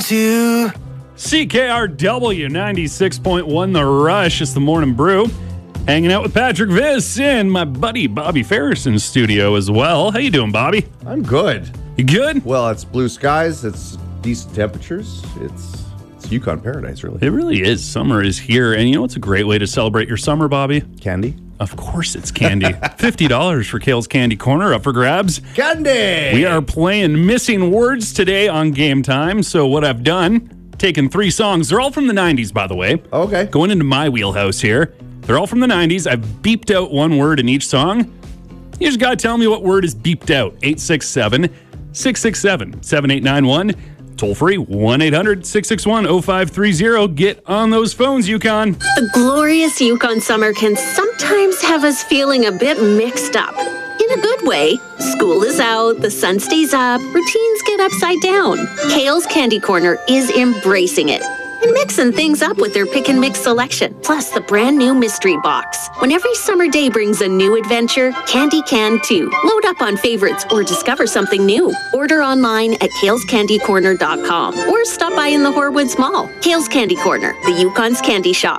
to CKRW 96.1 The Rush. It's the Morning Brew. Hanging out with Patrick Viss and my buddy Bobby Ferris in studio as well. How you doing, Bobby? I'm good. You good? Well, it's blue skies. It's decent temperatures. It's Yukon paradise, really. It really is. Summer is here. And you know what's a great way to celebrate your summer, Bobby? Candy. Of course it's candy. $50 for Kale's Candy Corner up for grabs. Candy! We are playing Missing Words today on Game Time. So what I've done, taken 3 songs. They're all from the 90s, by the way. Okay. Going into my wheelhouse here. They're all from the 90s. I've beeped out one word in each song. You just got to tell me what word is beeped out. 867-667-7891. Toll free, 1-800-661-0530. Get on those phones, Yukon. The glorious Yukon summer can sometimes have us feeling a bit mixed up. In a good way. School is out, the sun stays up, routines get upside down. Kale's Candy Corner is embracing it and mixing things up with their pick and mix selection, plus the brand new mystery box. When every summer day brings a new adventure, Candy can too. Load up on favorites or discover something new. Order online at kalescandycorner.com or stop by in the Horwoods Mall. Kale's Candy Corner, the Yukon's candy shop.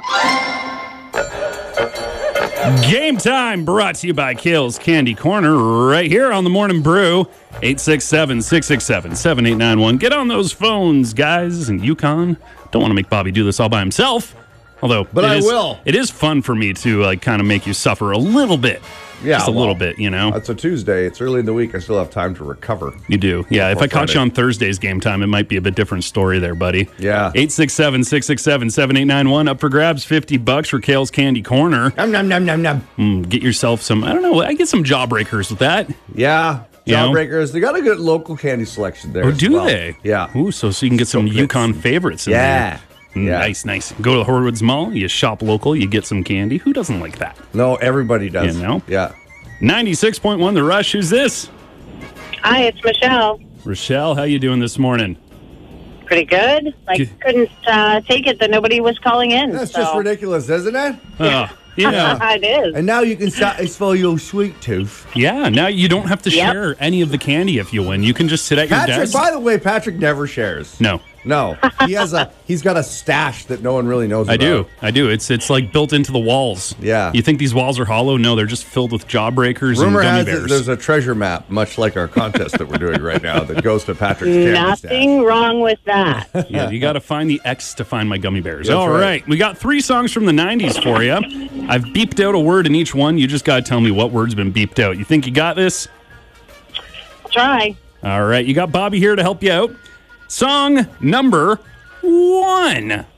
Game Time brought to you by Kale's Candy Corner right here on the Morning Brew. 867-667-7891. Get on those phones, guys. And Yukon, don't want to make Bobby do this all by himself. Although, but I will. It is fun for me to kind of make you suffer a little bit. Yeah, just a little bit, you know. It's a Tuesday. It's early in the week. I still have time to recover. You do, yeah. If I caught you on Thursday's Game Time, it might be a bit different story there, buddy. Yeah. 867-667-7891. Up for grabs, $50 for Kale's Candy Corner. Nom, nom, nom, nom, nom. Get yourself some. I don't know. I get some Jawbreakers with that. Yeah. Jawbreakers. They got a good local candy selection there. Oh, do they? Yeah. Ooh, so you can get some Yukon favorites in there. Yeah. Nice. Go to the Horwoods Mall, you shop local, you get some candy. Who doesn't like that? No, everybody does. You know? Yeah. 96.1 The Rush. Who's this? Hi, it's Michelle. Rochelle, how you doing this morning? Pretty good. I couldn't take it that nobody was calling in. That's just ridiculous, isn't it? Yeah. It is. And now you can satisfy your sweet tooth. Yeah, now you don't have to share any of the candy if you win. You can just sit at your desk. By the way, Patrick never shares. No. He's got a stash that no one really knows about. I do. It's like built into the walls. Yeah. You think these walls are hollow? No, they're just filled with Jawbreakers Rumor and gummy has bears. it there's a treasure map, much like our contest that we're doing right now, that goes to Patrick's candy Nothing wrong with that. Yeah, you got to find the X to find my gummy bears. That's All right. We got 3 songs from the 90s for you. I've beeped out a word in each one. You just got to tell me what word's been beeped out. You think you got this? I'll try. All right. You got Bobby here to help you out. Song number 1.